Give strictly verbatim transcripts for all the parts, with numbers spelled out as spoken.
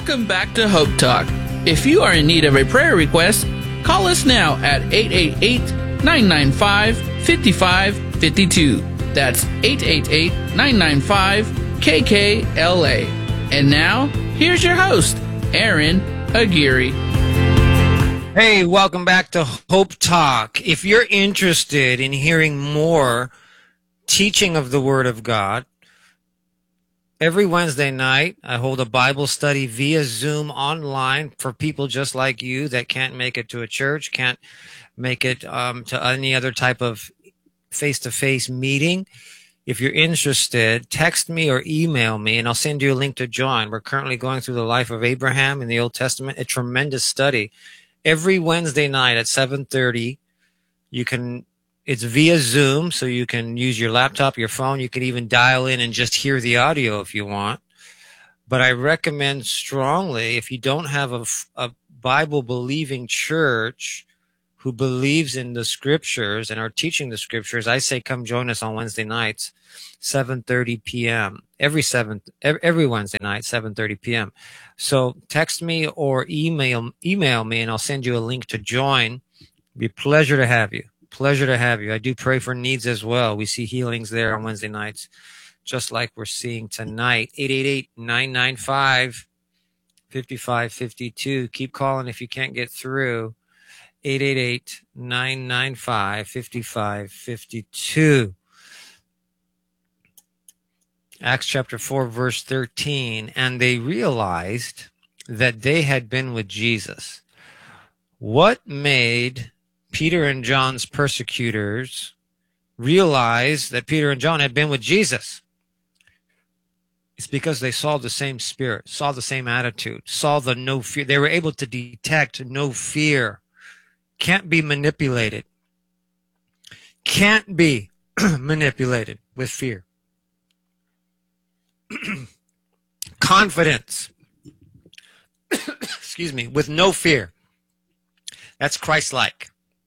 Welcome back to Hope Talk. If you are in need of a prayer request, call us now at eight eight eight, nine nine five, five five five two. That's eight eight eight, nine nine five, K K L A. And now, here's your host, Aaron Aguirre. Hey, welcome back to Hope Talk. If you're interested in hearing more teaching of the Word of God, every Wednesday night, I hold a Bible study via Zoom online for people just like you that can't make it to a church, can't make it um, to any other type of face-to-face meeting. If you're interested, text me or email me, and I'll send you a link to join. We're currently going through the life of Abraham in the Old Testament, a tremendous study. Every Wednesday night at seven thirty, you can. It's via Zoom, so you can use your laptop, your phone. You can even dial in and just hear the audio if you want. But I recommend strongly, if you don't have a, a Bible-believing church who believes in the Scriptures and are teaching the Scriptures, I say come join us on Wednesday nights, seven thirty p.m. Every seven, every Wednesday night, seven thirty p.m. So text me or email email me, and I'll send you a link to join. It'd be a pleasure to have you. Pleasure to have you. I do pray for needs as well. We see healings there on Wednesday nights, just like we're seeing tonight. eight eight eight, nine nine five, five five five two. Keep calling if you can't get through. eight eight eight, nine nine five, five five five two. Acts chapter four, verse thirteen. And they realized that they had been with Jesus. What made Peter and John's persecutors realize that Peter and John had been with Jesus? It's because they saw the same spirit, saw the same attitude, saw the no fear. They were able to detect no fear. Can't be manipulated. Can't be manipulated with fear. Confidence. Excuse me, with no fear. That's Christ-like.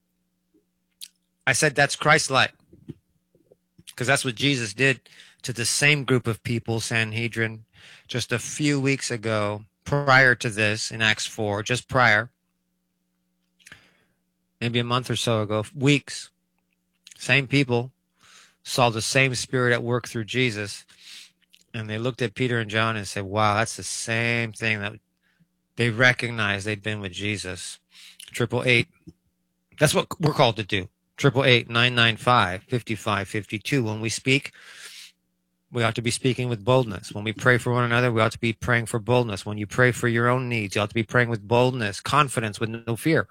I said that's Christ-like, because that's what Jesus did to the same group of people, Sanhedrin, just a few weeks ago, prior to this, in Acts four, just prior, maybe a month or so ago, weeks. Same people saw the same spirit at work through Jesus, and they looked at Peter and John and said, wow, that's the same thing that they recognized they'd been with Jesus. Triple eight. That's what we're called to do. Triple eight, nine nine five, five five five two. When we speak, we ought to be speaking with boldness. When we pray for one another, we ought to be praying for boldness. When you pray for your own needs, you ought to be praying with boldness, confidence, with no fear.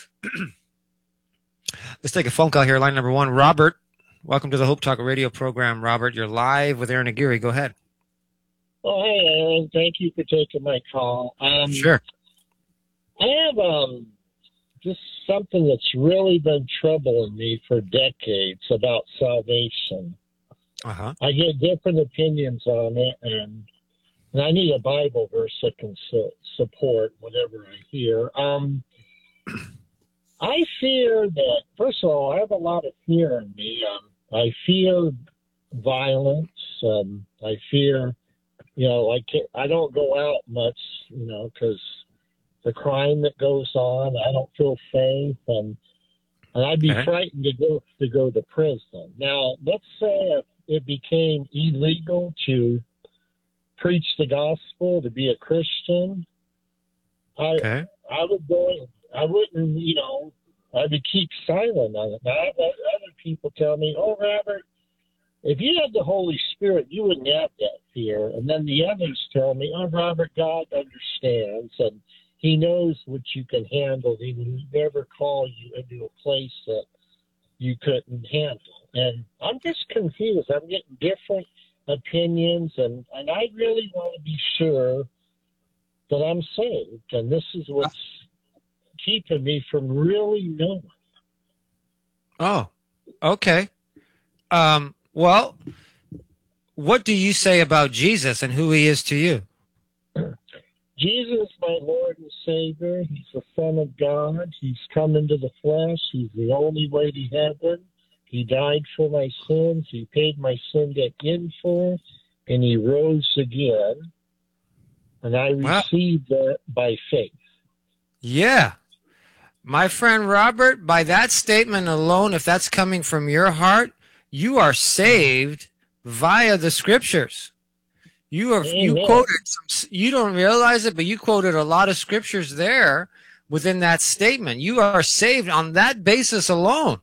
Let's take a phone call here. Line number one, Robert. Welcome to the Hope Talk radio program, Robert. You're live with Aaron Aguirre. Go ahead. Oh, hey, Aaron. Thank you for taking my call. Um, sure. I have um, just something that's really been troubling me for decades about salvation. Uh-huh. I get different opinions on it, and, and I need a Bible verse that can su- support whatever I hear. Um, I fear that, first of all, I have a lot of fear in me. Um, I fear violence. Um, I fear, you know, I can't, I don't go out much, you know, because the crime that goes on, I don't feel safe, and and I'd be okay. frightened to go to go to prison. Now, let's say if it became illegal to preach the gospel, to be a Christian, I okay. I would go. I wouldn't, you know, I would keep silent on it. Now, I've had other people tell me, "Oh, Robert, if you had the Holy Spirit, you wouldn't have that fear." And then the others tell me, "Oh, Robert, God understands, and He knows what you can handle. He would never call you into a place that you couldn't handle." And I'm just confused. I'm getting different opinions, and, and I really want to be sure that I'm saved. And this is what's keeping me from really knowing. Oh, okay. Um, well, what do you say about Jesus and who He is to you? Jesus, my Lord and Savior. He's the Son of God. He's come into the flesh. He's the only way to heaven. He died for my sins. He paid my sin debt in full, and He rose again. and I Wow. received it by faith. Yeah. My friend Robert, by that statement alone, if that's coming from your heart, you are saved via the scriptures. You are you Amen. quoted some, you don't realize it, but you quoted a lot of scriptures there within that statement. You are saved on that basis alone.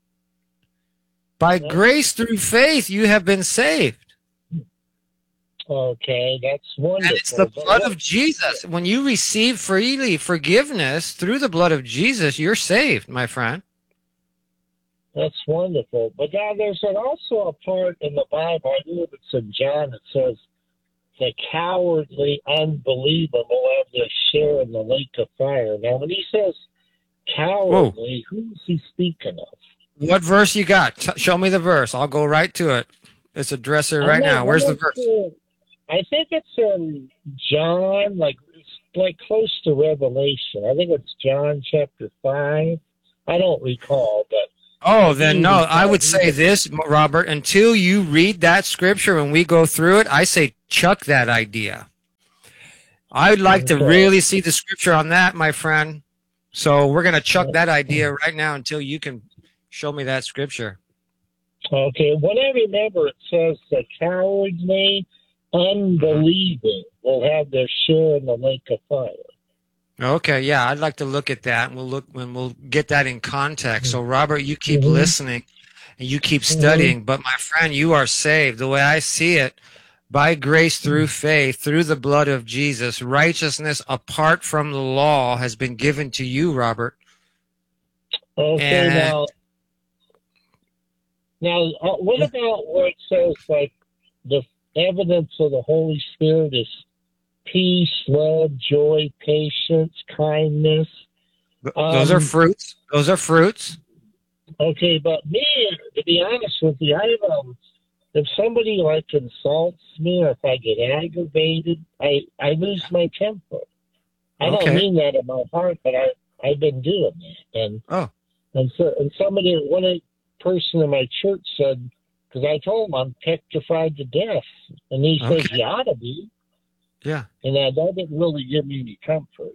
By grace through faith, you have been saved. Okay, that's wonderful. And it's the But blood what- of Jesus. When you receive freely forgiveness through the blood of Jesus, you're saved, my friend. That's wonderful. But now there's an, also a part in the Bible, I believe it's in John, that says the cowardly unbeliever will have their share in the lake of fire. Now, when he says cowardly, who is he speaking of? What verse you got? T- show me the verse. I'll go right to it. Let's address it right I'm not- now. Where's I'm the not verse? sure. I think it's in John, like it's like close to Revelation. I think it's John chapter five. I don't recall, but Oh, then no. I would say this, Robert. Until you read that scripture and we go through it, I say chuck that idea. I would like to Okay. really see the scripture on that, my friend. So we're going to chuck that idea right now until you can show me that scripture. okay. What I remember, it says the cowardly, unbelieving will have their share in the lake of fire. Okay, yeah, I'd like to look at that, and we'll look when we'll get that in context. So, Robert, you keep Mhm. listening and you keep studying. But my friend, you are saved. The way I see it, by grace through faith, through the blood of Jesus, righteousness apart from the law has been given to you, Robert. Okay, And- now, now, uh, what about where it says like the evidence of the Holy Spirit is peace, love, joy, patience, kindness? Th- Those are Um, fruits. Those are fruits. Okay, but me, to be honest with you, I um, if somebody like insults me or if I get aggravated, I I lose my temper. I Okay. don't mean that in my heart, but I I've been doing that, and Oh. and so and somebody, one a person in my church said, because I told him I'm petrified to death, and he says Okay. you ought to be, Yeah. and that that didn't really give me any comfort.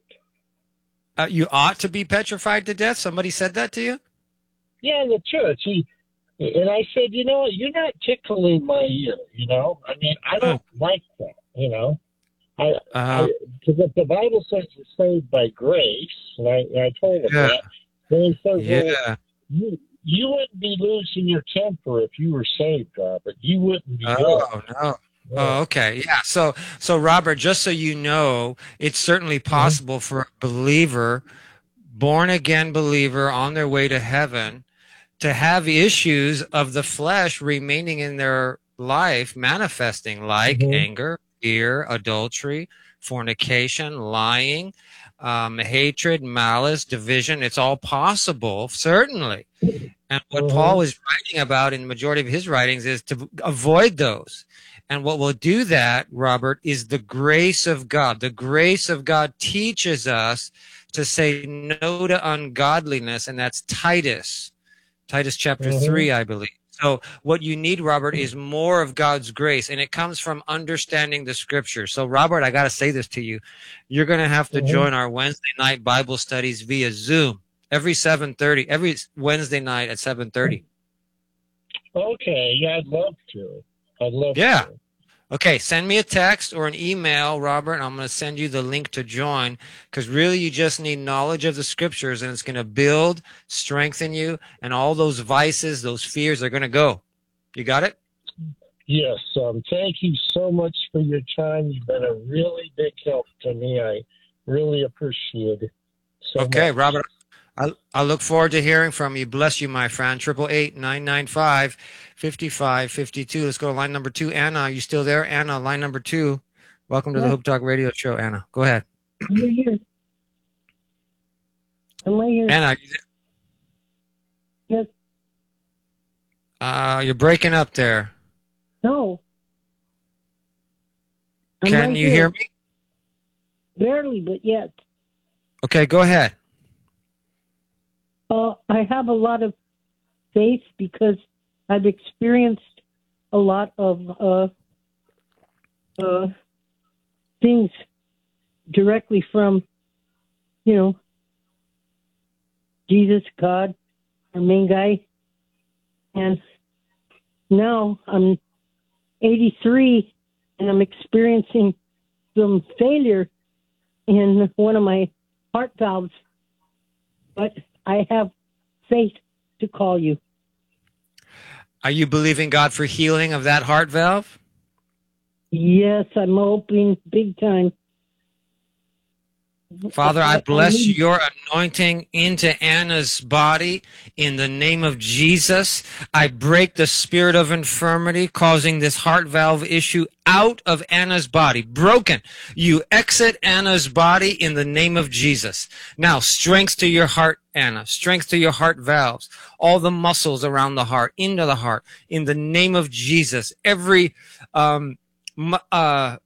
Uh, you ought to be petrified to death. Somebody said that to you? Yeah, in the church. He and I said, you know, you're not tickling my ear. You know, I mean, I don't like that. You know, I Uh, because if the Bible says you're saved by grace, and I, and I told him Yeah. that, then he says, well, yeah. you you wouldn't be losing your temper if you were saved, Robert. You wouldn't be. Oh, no. doing Oh, okay. Yeah. So, so Robert, just so you know, it's certainly possible for a believer, born again believer on their way to heaven, to have issues of the flesh remaining in their life, manifesting like Mhm. anger, fear, adultery, fornication, lying, um, hatred, malice, division. It's all possible, certainly. And what Mhm. Paul is writing about in the majority of his writings is to avoid those. And what will do that, Robert, is the grace of God. The grace of God teaches us to say no to ungodliness, and that's Titus. Titus chapter Mhm. three, I believe. So what you need, Robert, is more of God's grace, and it comes from understanding the scripture. So, Robert, I got to say this to you. You're going to have to Mhm. join our Wednesday night Bible studies via Zoom every seven thirty, every Wednesday night at seven thirty. Okay, yeah, I'd love to. I'd love Yeah. to. Okay, send me a text or an email, Robert, and I'm going to send you the link to join, because really you just need knowledge of the scriptures, and it's going to build, strengthen you, and all those vices, those fears are going to go. You got it? Yes, um, thank you so much for your time. You've been a really big help to me. I really appreciate it. So Okay, much. Robert, I, I look forward to hearing from you. Bless you, my friend. Triple eight nine nine five fifty five fifty two. Let's go to line number two. Anna, are you still there? Anna, line number two. Welcome to the Yes. Hope Talk Radio Show. Anna, go ahead. I'm right here. I'm right here. Anna, are you there? Yes. Uh, you're breaking up there. No. I'm Can right you here. hear me? Barely, but yet. Okay, go ahead. Uh, I have a lot of faith because I've experienced a lot of uh, uh, things directly from, you know, Jesus, God, our main guy. And now I'm eighty-three and I'm experiencing some failure in one of my heart valves. But I have faith to call you. Are you believing God for healing of that heart valve? Yes, I'm hoping big time. Father, I I- I bless need- your anointing into Anna's body in the name of Jesus. I break the spirit of infirmity causing this heart valve issue out of Anna's body. Broken. You exit Anna's body in the name of Jesus. Now, strength to your heart, Anna. Strength to your heart valves. All the muscles around the heart, into the heart. In the name of Jesus. Every um, m- uh,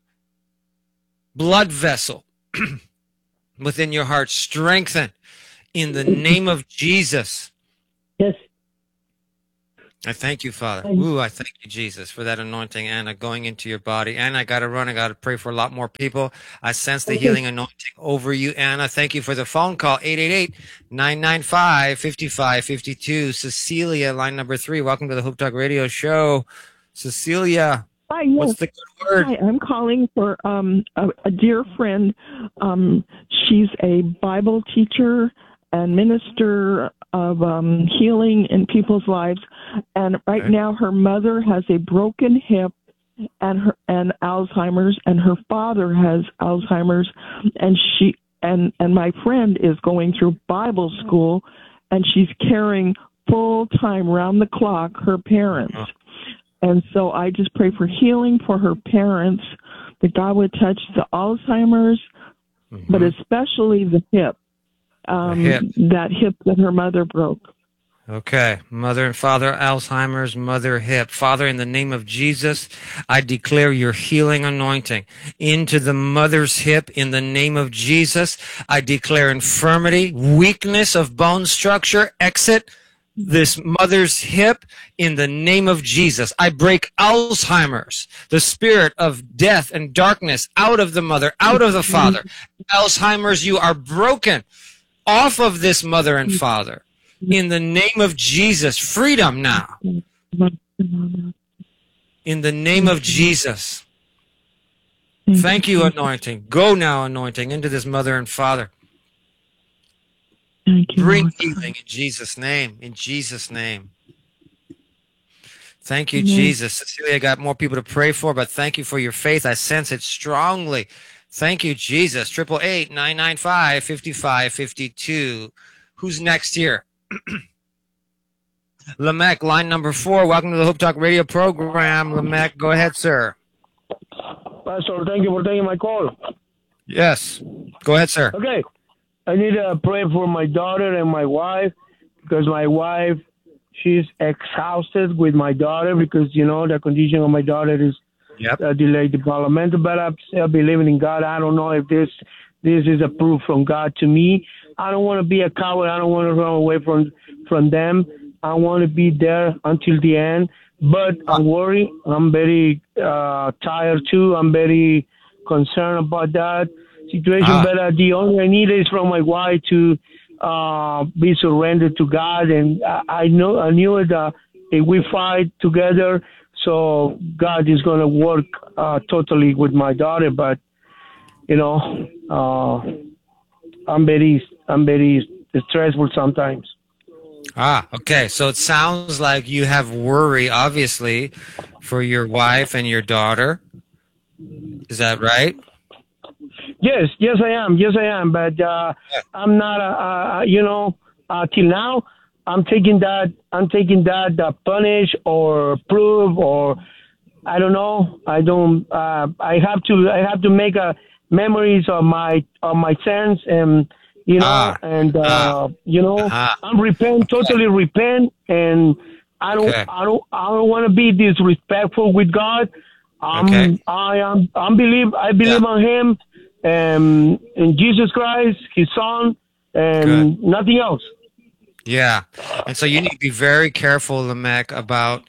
blood vessel within your heart, strengthen in the name of Jesus. Yes. I thank you, Father. Thank- Ooh, I thank you, Jesus, for that anointing, Anna, going into your body. Anna, I got to run. I got to pray for a lot more people. I sense the Okay. healing anointing over you, Anna. Thank you for the phone call, eight eight eight, nine nine five, five five five two. Cecilia, line number three. Welcome to the Hope Talk Radio Show. Cecilia, Hi, yes. what's the good word? Hi, I'm calling for um, a, a dear friend. Um, she's a Bible teacher and minister of um, healing in people's lives. And right Okay. now her mother has a broken hip and her and Alzheimer's, and her father has Alzheimer's, and she and, and my friend is going through Bible school, and she's caring full time round the clock her parents. Oh. And so I just pray for healing for her parents, that God would touch the Alzheimer's, Mhm. but especially the hip, um, The hip. that hip that her mother broke. Okay. Mother and father, Alzheimer's, mother, hip. Father, in the name of Jesus, I declare your healing anointing into the mother's hip in the name of Jesus. I declare infirmity, weakness of bone structure, exit this mother's hip in the name of Jesus. I break Alzheimer's, the spirit of death and darkness out of the mother, out of the father. Alzheimer's, you are broken off of this mother and father. In the name of Jesus, freedom now. In the name of Jesus. Thank you, anointing. Go now, anointing, into this mother and father. Thank you, Bring Lord. healing in Jesus' name. In Jesus' name. Thank you, Amen. Jesus. Cecilia, I got more people to pray for, but thank you for your faith. I sense it strongly. Thank you, Jesus. Triple eight nine nine five fifty five fifty two. Who's next here? Lamech, line number four. Welcome to the Hope Talk Radio program. Lamech, go ahead, sir. Pastor, thank you for taking my call. Yes. Go ahead, sir. Okay, I need to pray for my daughter and my wife, because my wife, she's exhausted with my daughter, because, you know, the condition of my daughter is Yep. uh, delayed developmental, but I'm still believing in God. I don't know if this this is a proof from God to me. I don't want to be a coward. I don't want to run away from from them. I want to be there until the end. But I'm worried. I'm very uh, tired too. I'm very concerned about that situation. Ah. But uh, the only I need is from my wife to uh, be surrendered to God. And I, I know I knew it. Uh, if we fight together, so God is going to work uh, totally with my daughter. But you know, uh, I'm very I'm very stressful sometimes. Ah, okay. So it sounds like you have worry, obviously, for your wife and your daughter. Is that right? Yes, yes, I am. Yes, I am. But uh, Yeah. I'm not. Uh, uh, you know, uh, till now, I'm taking that. I'm taking that uh, punish or prove or I don't know. I don't. Uh, I have to. I have to make a memories of my of my sins and you know Ah. and uh, Ah. you know Ah. I'm repent totally repent and I don't Okay. I don't I don't want to be disrespectful with God. Um, Okay. I am I believe I believe Yeah. on Him and in Jesus Christ, His Son, and Good. nothing else. Yeah. And so you need to be very careful, Lamech, about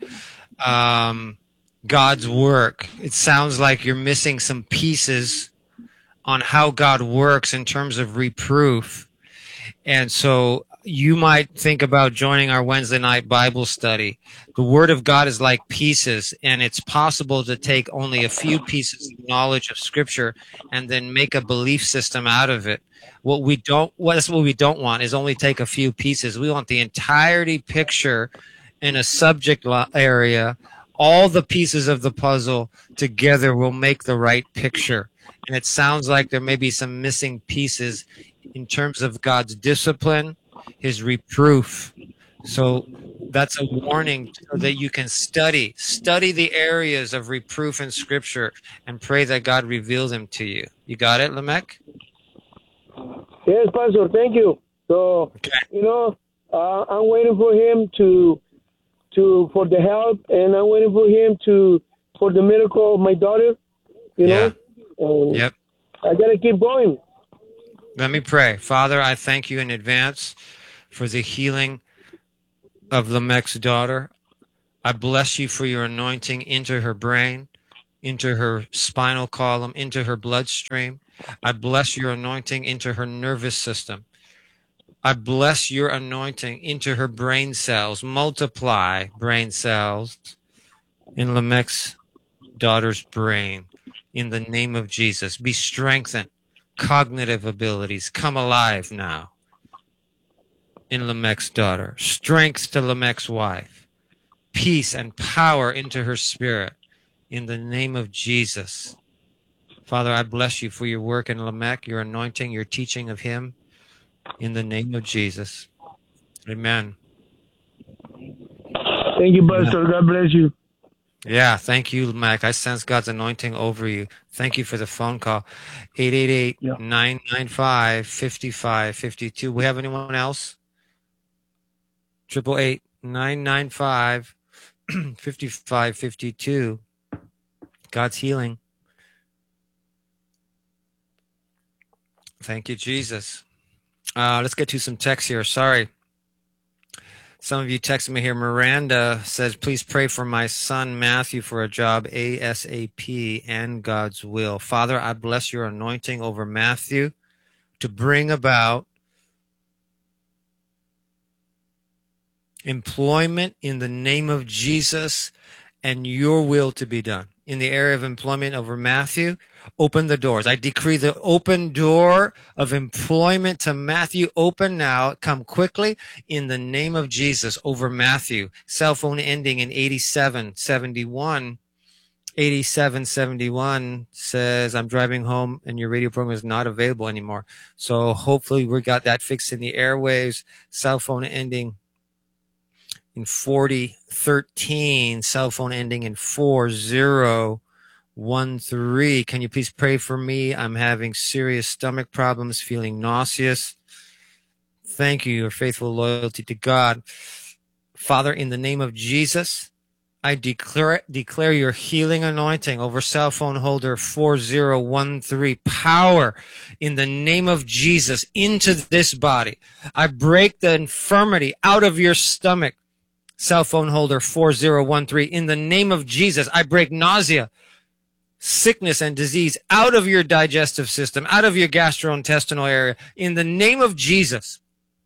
um, God's work. It sounds like you're missing some pieces on how God works in terms of reproof. And so you might think about joining our Wednesday night Bible study. The Word of God is like pieces, and it's possible to take only a few pieces of knowledge of Scripture and then make a belief system out of it. What we don't, what is what we don't want is only take a few pieces. We want the entirety picture in a subject area. All the pieces of the puzzle together will make the right picture. And it sounds like there may be some missing pieces in terms of God's discipline, his reproof. So that's a warning so that you can study, study the areas of reproof in Scripture and pray that God reveal them to you. You got it, Lamech? Yes, Pastor, thank you. So, Okay. you know, uh, I'm waiting for him to, to, for the help, and I'm waiting for him to, for the miracle of my daughter, you Yeah. know? And Yep. I gotta keep going. Let me pray. Father, I thank you in advance for the healing of Lamech's daughter. I bless you for your anointing into her brain, into her spinal column, into her bloodstream. I bless your anointing into her nervous system. I bless your anointing into her brain cells. Multiply brain cells in Lamech's daughter's brain. In the name of Jesus, be strengthened. Cognitive abilities come alive now in Lamech's daughter. Strength to Lamech's wife. Peace and power into her spirit in the name of Jesus. Father, I bless you for your work in Lamech, your anointing, your teaching of him in the name of Jesus. Amen. Thank you, Pastor. God bless you. Yeah, thank you, Lamech. I sense God's anointing over you. Thank you for the phone call. eight eight eight, nine nine five, five five five two. We have anyone else? Triple eight nine nine five fifty five fifty two. God's healing. Thank you, Jesus. Uh, let's get to some text here. Sorry. Some of you texted me here. Miranda says, please pray for my son Matthew for a job ASAP and God's will. Father, I bless your anointing over Matthew to bring about employment in the name of Jesus and your will to be done. In the area of employment over Matthew, open the doors. I decree the open door of employment to Matthew open now. Come quickly in the name of Jesus over Matthew. Cell phone ending in eighty-seven seventy-one. eighty-seven seventy-one says, I'm driving home and your radio program is not available anymore. So hopefully we got that fixed in the airwaves. Cell phone ending in forty thirteen, cell phone ending in four zero one three. Can you please pray for me? I'm having serious stomach problems, feeling nauseous. Thank you, your faithful loyalty to God. Father, in the name of Jesus, I declare declare your healing anointing over cell phone holder four zero one three. Power in the name of Jesus into this body. I break the infirmity out of your stomach. Cell phone holder four zero one three. In the name of Jesus, I break nausea, sickness, and disease out of your digestive system, out of your gastrointestinal area. In the name of Jesus.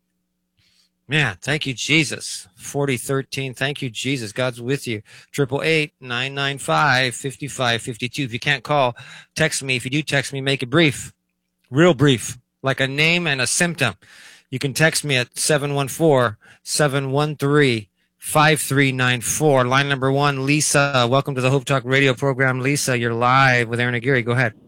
Man, thank you, Jesus. forty thirteen, thank you, Jesus. God's with you. Triple eight nine nine five fifty five fifty two. If you can't call, text me. If you do text me, make it brief, real brief, like a name and a symptom. You can text me at seven one four, seven one three, five three nine four. Line number one, Lisa. Welcome to the Hope Talk radio program. Lisa, you're live with Aaron Aguirre. Go ahead.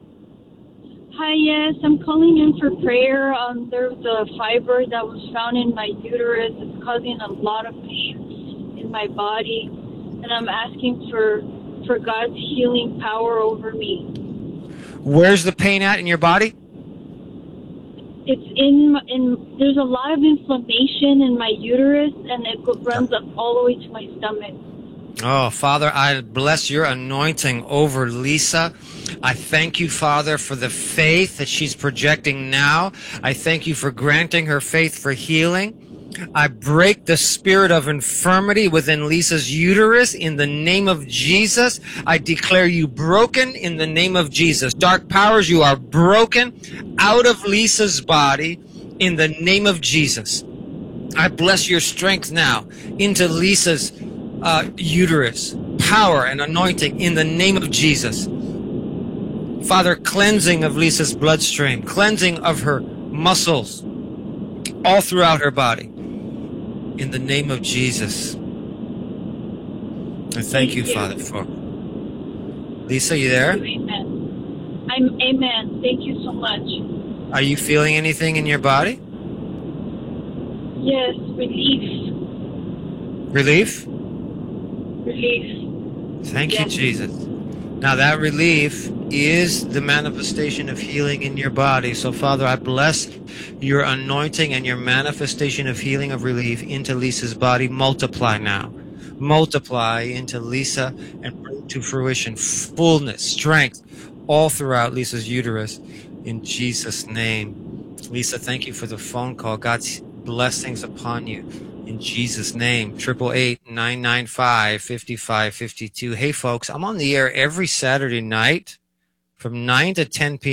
Hi, yes, I'm calling in for prayer. Um, there's a fibroid that was found in my uterus. It's causing a lot of pain in my body, and I'm asking for for God's healing power over me. Where's the pain at in your body? It's in, my- in there's a lot of inflammation in my uterus, and it go- runs up all the way to my stomach. Oh, Father, I bless your anointing over Lisa. I thank you, Father, for the faith that she's projecting now. I thank you for granting her faith for healing. I break the spirit of infirmity within Lisa's uterus in the name of Jesus. I declare you broken in the name of Jesus. Dark powers, you are broken out of Lisa's body in the name of Jesus. I bless your strength now into Lisa's uh, uterus. Power and anointing in the name of Jesus. Father, cleansing of Lisa's bloodstream, cleansing of her muscles, all throughout her body. In the name of Jesus. I thank you, Father, for Lisa, you there? Amen. I'm amen. Thank you so much. Are you feeling anything in your body? Yes, relief. Relief? Relief. Thank Yes. you, Jesus. Now that relief is the manifestation of healing in your body. So, Father, I bless your anointing and your manifestation of healing, of relief into Lisa's body. Multiply now. Multiply into Lisa and bring to fruition fullness, strength, all throughout Lisa's uterus. In Jesus' name. Lisa, thank you for the phone call. God's blessings upon you. In Jesus' name, triple eight nine nine five fifty five fifty two. Hey, folks, I'm on the air every Saturday night from nine to ten p.m.